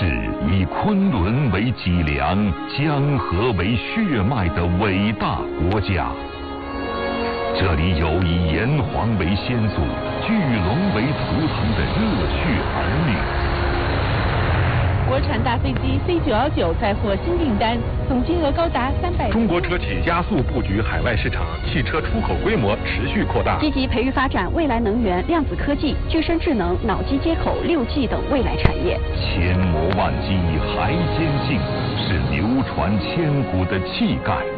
是以昆仑为脊梁、江河为血脉的伟大国家。这里有以炎黄为先祖、巨龙为图腾的热血儿女。 国产大飞机 C919 再获新订单，总金额高达300。 中国车企加速布局海外市场，汽车出口规模持续扩大。 积极培育发展未来能源、量子科技、具身智能、脑机接口、6G 等未来产业。 千磨万击还坚信，是流传千古的气概。